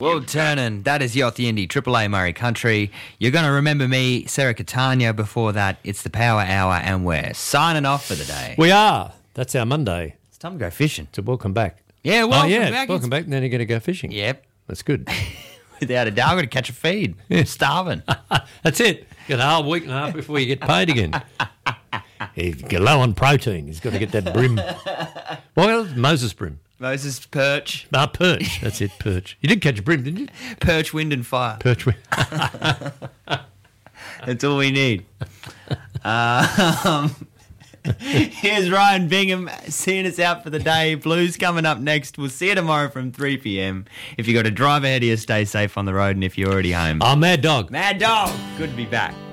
Will Turner, that is Yoth Yindi, Triple A Murray Country. You're going to remember me, Sarah Catania. Before that, it's the Power Hour, and we're signing off for the day. We are. That's our Monday. It's time to go fishing. So welcome back. Yeah, welcome back. Welcome back. Now you're going to go fishing. Yep. That's good. Without a doubt, I'm going to catch a feed. I'm starving. That's it. Got a whole week and a half before you get paid again. He's low on protein. He's got to get that brim. Well, Moses brim. Moses perch. Perch. That's it, perch. You did catch a brim, didn't you? Perch, wind and fire. Perch, wind. That's all we need. Here's Ryan Bingham seeing us out for the day. Blues coming up next. We'll see you tomorrow from 3 p.m. If you got to drive ahead of you, stay safe on the road, and if you're already home. Oh, Mad Dog. Mad Dog. Good to be back.